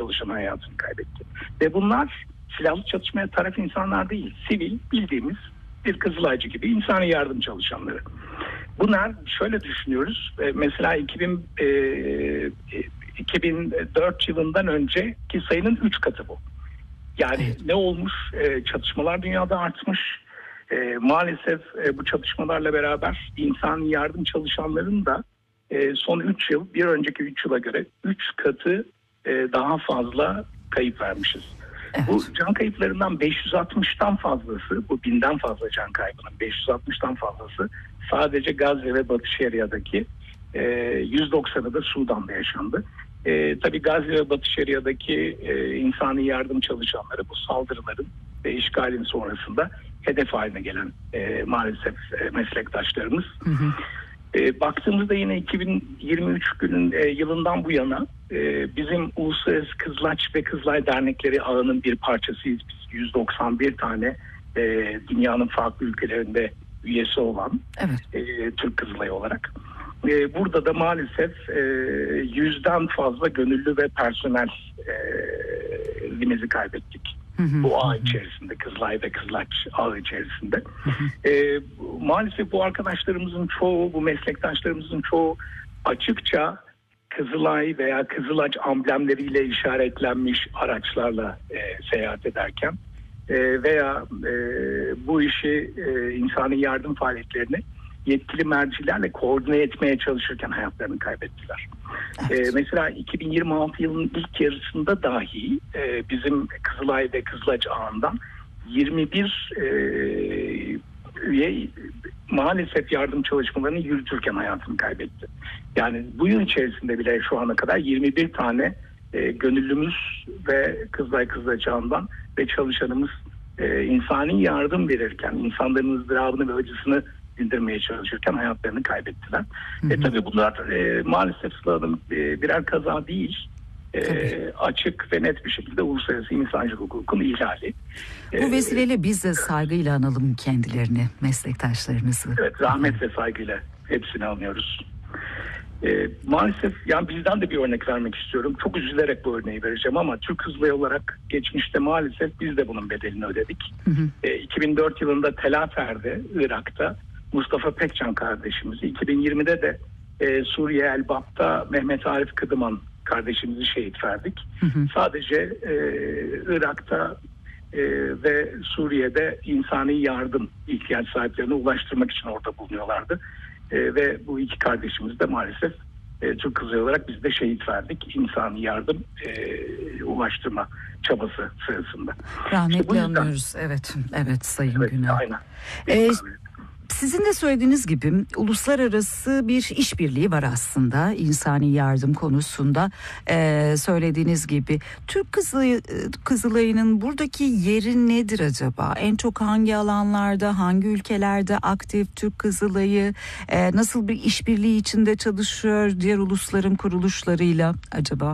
çalışan hayatını kaybetti. Ve bunlar silahlı çatışmaya taraf insanlar değil, sivil, bildiğimiz bir Kızılaycı gibi insani yardım çalışanları. Bunlar şöyle düşünüyoruz, mesela 2004 yılından önceki sayının 3 katı bu. Yani ne olmuş? Çatışmalar dünyada artmış. Maalesef bu çatışmalarla beraber insani yardım çalışanların da son 3 yıl, bir önceki 3 yıla göre 3 katı daha fazla kayıp vermişiz. Evet. Bu can kayıplarından 560'tan fazlası, bu 1000'den fazla can kaybının 560'tan fazlası sadece Gazze ve Batı Şeria'daki, 190'ı da Sudan'da yaşandı. Tabii Gazze ve Batı Şeria'daki insani yardım çalışanları bu saldırıların ve işgalin sonrasında hedef haline gelen maalesef meslektaşlarımız. Hı hı. Baktığımızda yine 2023 yılından bu yana bizim Uluslararası Kızılaç ve Kızılay Dernekleri ağının bir parçasıyız. Biz 191 tane dünyanın farklı ülkelerinde üyesi olan, evet, Türk Kızılayı olarak. Burada da maalesef 100'den fazla gönüllü ve personelimizi kaybettik. Bu ağ içerisinde, Kızılay ve Kızılaç ağı içerisinde. Maalesef bu arkadaşlarımızın çoğu, bu meslektaşlarımızın çoğu açıkça Kızılay veya Kızılaç amblemleriyle işaretlenmiş araçlarla seyahat ederken veya bu işi, insani yardım faaliyetlerini yetkili mercilerle koordine etmeye çalışırken hayatlarını kaybettiler. Evet. Mesela 2026 yılının ilk yarısında dahi bizim Kızılay ve Kızılaç ağından 21 üye maalesef yardım çalışmalarını yürütürken hayatını kaybetti. Yani bu yıl içerisinde bile şu ana kadar 21 tane gönüllümüz ve Kızılay Kızılaç ağından ve çalışanımız insani yardım verirken, insanların ızdırabını ve acısını dindirmeye çalışırken hayatlarını kaybettiler. Tabii bunlar maalesef birer kaza değil, açık ve net bir şekilde uluslararası insancılık hukukun ihlali. Bu vesileyle biz de saygıyla analım kendilerini, meslektaşlarımızı. Evet, rahmet ve saygıyla hepsini anıyoruz. Maalesef yani bizden de bir örnek vermek istiyorum. Çok üzülerek bu örneği vereceğim ama Türk Kızılayı olarak geçmişte maalesef biz de bunun bedelini ödedik. 2004 yılında Tel Afer'de, Irak'ta Mustafa Pekcan kardeşimizi, 2020'de de Suriye Elbap'ta Mehmet Arif Kıdıman kardeşimizi şehit verdik. Sadece Irak'ta ve Suriye'de insani yardım ihtiyaç sahiplerine ulaştırmak için orada bulunuyorlardı. Ve bu iki kardeşimiz de maalesef Türk Kızılayı olarak biz de şehit verdik. İnsani yardım ulaştırma çabası sırasında. Rahmetli anıyoruz. Evet, evet Sayın evet, Günay. Aynen. Sizin de söylediğiniz gibi uluslararası bir işbirliği var aslında insani yardım konusunda. Söylediğiniz gibi Türk Kızılayı'nın buradaki yeri nedir acaba? En çok hangi alanlarda, hangi ülkelerde aktif Türk Kızılayı? Nasıl bir işbirliği içinde çalışıyor diğer ulusların kuruluşlarıyla acaba?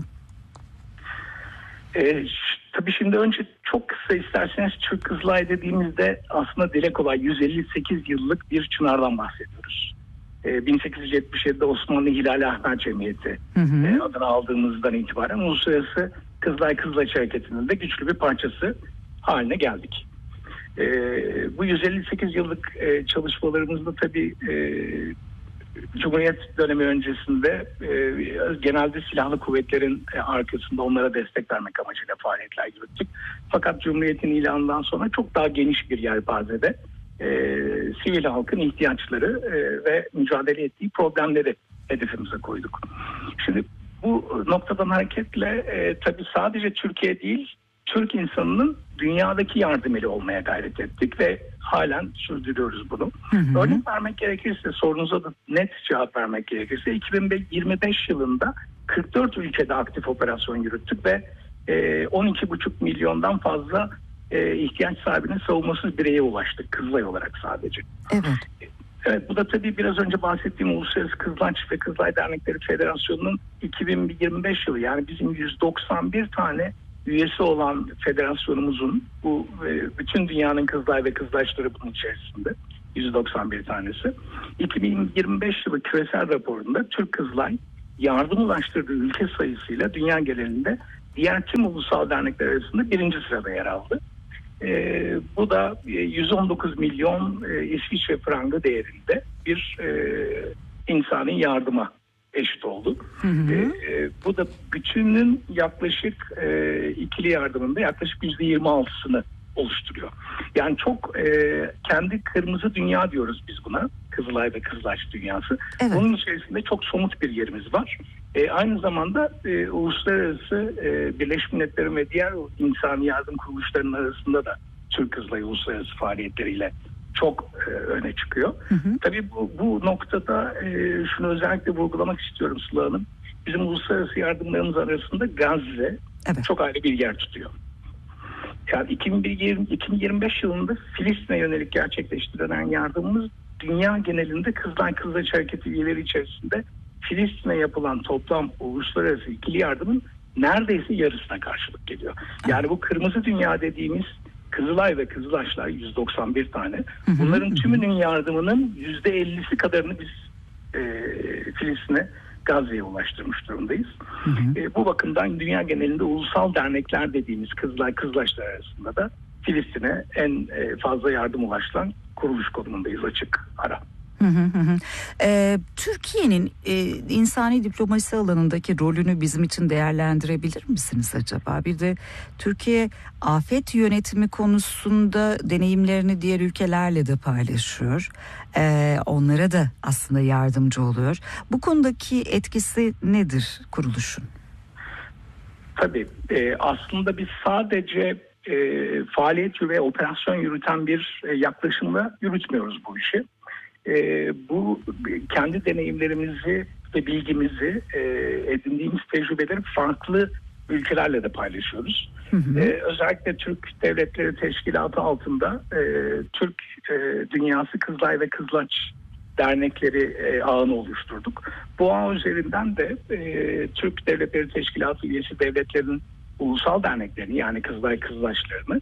Tabii şimdi önce çok kısa isterseniz Türk Kızılayı dediğimizde aslında dile kolay 158 yıllık bir çınardan bahsediyoruz. 1877'de Osmanlı Hilal Ahmer Cemiyeti adını aldığımızdan itibaren Uluslararası Kızılay Kızılaç Hareketi'nin de güçlü bir parçası haline geldik. Bu 158 yıllık çalışmalarımızda tabii Cumhuriyet dönemi öncesinde genelde silahlı kuvvetlerin arkasında onlara destek vermek amacıyla faaliyetler yürüttük. Fakat Cumhuriyet'in ilanından sonra çok daha geniş bir yelpazede sivil halkın ihtiyaçları ve mücadele ettiği problemleri hedefimize koyduk. Şimdi bu noktadan hareketle tabii sadece Türkiye değil, Türk insanının dünyadaki yardım eli olmaya gayret ettik ve halen sürdürüyoruz bunu. Örnek vermek gerekirse, sorunuza da net cevap vermek gerekirse 2025 yılında 44 ülkede aktif operasyon yürüttük ve 12,5 milyondan fazla ihtiyaç sahibinin savunmasız bireye ulaştık Kızılay olarak sadece. Evet. Evet, bu da tabii biraz önce bahsettiğim Uluslararası Kızılaç ve Kızılay Dernekleri Federasyonu'nun 2025 yılı, yani bizim 191 tane üyesi olan federasyonumuzun, bu bütün dünyanın Kızılay ve Kızılaçları bunun içerisinde 191 tanesi. 2025 yılı küresel raporunda Türk Kızılay yardım ulaştırdığı ülke sayısıyla dünya genelinde diğer tüm ulusal dernekler arasında 1. sırada yer aldı. Bu da 119 milyon İsviçre frangı değerinde bir insani yardıma eşit oldu. Bu da bütünün yaklaşık ikili yardımında yaklaşık %26'sını oluşturuyor. Yani çok kendi kırmızı dünya diyoruz biz buna. Kızılay ve Kızılaç dünyası. Evet. Bunun içerisinde çok somut bir yerimiz var. Aynı zamanda uluslararası Birleşmiş Milletler'in ve diğer insani yardım kuruluşlarının arasında da Türk Kızılayı uluslararası faaliyetleriyle çok öne çıkıyor. Tabii bu noktada şunu özellikle vurgulamak istiyorum Sıla Hanım. Bizim uluslararası yardımlarımız arasında Gazze çok ayrı bir yer tutuyor. Yani 2025 yılında Filistin'e yönelik gerçekleştirilen yardımımız dünya genelinde Kızılay Kızılaç Hareketi üyeleri içerisinde Filistin'e yapılan toplam uluslararası ikili yardımın neredeyse yarısına karşılık geliyor. Yani bu kırmızı dünya dediğimiz Kızılay ve Kızılaçlar 191 tane. Bunların tümünün yardımının %50'si kadarını biz Filistin'e, Gazze'ye ulaştırmış durumdayız. Bu bakımdan dünya genelinde ulusal dernekler dediğimiz Kızılay Kızılaçlar arasında da Filistin'e en fazla yardım ulaştıran kuruluş konumundayız, açık ara. Türkiye'nin insani diplomasi alanındaki rolünü bizim için değerlendirebilir misiniz acaba? Bir de Türkiye afet yönetimi konusunda deneyimlerini diğer ülkelerle de paylaşıyor. Onlara da aslında yardımcı oluyor. Bu konudaki etkisi nedir kuruluşun? Tabii aslında biz sadece faaliyet ve operasyon yürüten bir yaklaşımla yürütmüyoruz bu işi. Bu kendi deneyimlerimizi ve bilgimizi, edindiğimiz tecrübeleri farklı ülkelerle de paylaşıyoruz. Özellikle Türk Devletleri Teşkilatı altında Türk Dünyası Kızılay ve Kızılaç dernekleri ağını oluşturduk. Bu ağ üzerinden de Türk Devletleri Teşkilatı üyesi devletlerin ulusal derneklerini, yani Kızılay Kızılaçlarını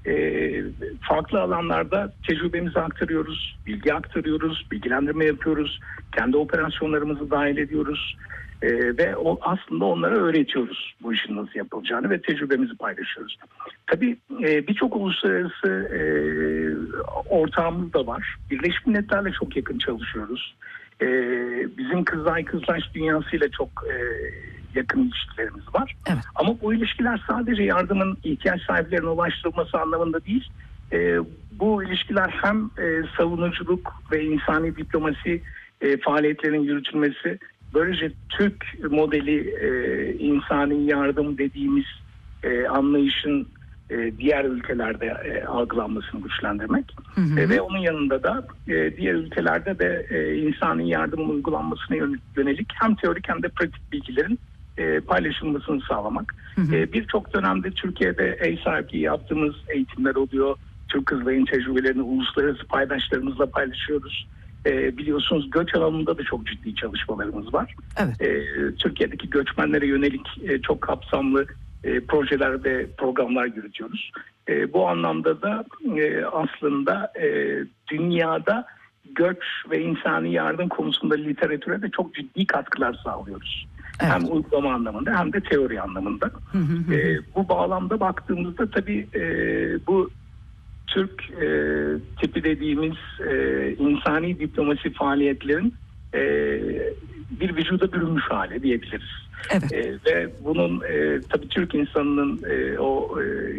farklı alanlarda tecrübemizi aktarıyoruz, bilgi aktarıyoruz, bilgilendirme yapıyoruz, kendi operasyonlarımızı dahil ediyoruz ve aslında onlara öğretiyoruz bu işin nasıl yapılacağını ve tecrübemizi paylaşıyoruz. Tabii birçok uluslararası ortağımız da var. Birleşmiş Milletler'le çok yakın çalışıyoruz. Bizim Kızılay Kızılaç dünyasıyla çok yakın ilişkilerimiz var. Evet. Ama bu ilişkiler sadece yardımın ihtiyaç sahiplerine ulaştırılması anlamında değil. Bu ilişkiler hem savunuculuk ve insani diplomasi faaliyetlerinin yürütülmesi, böylece Türk modeli insani yardım dediğimiz anlayışın diğer ülkelerde algılanmasını güçlendirmek ve onun yanında da diğer ülkelerde de insani yardımın uygulanmasına yönelik hem teorik hem de pratik bilgilerin paylaşılmasını sağlamak. Birçok dönemde Türkiye'de ev sahipliği yaptığımız eğitimler oluyor. Türk Kızılay'ın tecrübelerini uluslararası paydaşlarımızla paylaşıyoruz. Biliyorsunuz göç alanında da çok ciddi çalışmalarımız var. Evet. Türkiye'deki göçmenlere yönelik çok kapsamlı projeler ve programlar yürütüyoruz. Bu anlamda da aslında dünyada göç ve insani yardım konusunda literatüre de çok ciddi katkılar sağlıyoruz. Evet. Hem uygulama anlamında hem de teori anlamında. Bu bağlamda baktığımızda tabii bu Türk tipi dediğimiz insani diplomasi faaliyetlerin bir vücuda bürünmüş hali diyebiliriz. Evet. Ve bunun tabii Türk insanının o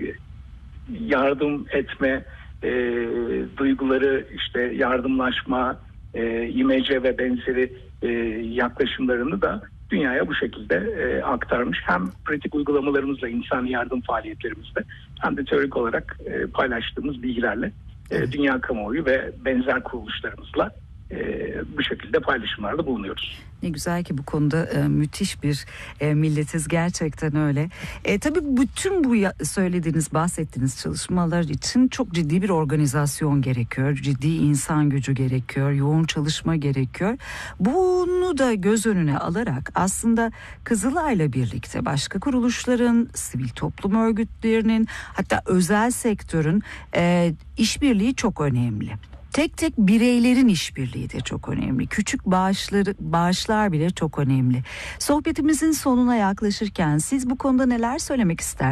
yardım etme duyguları, işte yardımlaşma, imece ve benzeri yaklaşımlarını da dünyaya bu şekilde aktarmış. Hem pratik uygulamalarımızla, insani yardım faaliyetlerimizle hem de teorik olarak paylaştığımız bilgilerle dünya kamuoyu ve benzer kuruluşlarımızla bu şekilde paylaşımlarda bulunuyoruz. Ne güzel ki bu konuda müthiş bir milletiz, gerçekten öyle. Tabii bütün bu söylediğiniz, bahsettiğiniz çalışmalar için çok ciddi bir organizasyon gerekiyor. Ciddi insan gücü gerekiyor, yoğun çalışma gerekiyor. Bunu da göz önüne alarak aslında Kızılay'la birlikte başka kuruluşların, sivil toplum örgütlerinin, hatta özel sektörün işbirliği çok önemli. Tek tek bireylerin işbirliği de çok önemli. Küçük bağışlar bile çok önemli. Sohbetimizin sonuna yaklaşırken siz bu konuda neler söylemek istersiniz?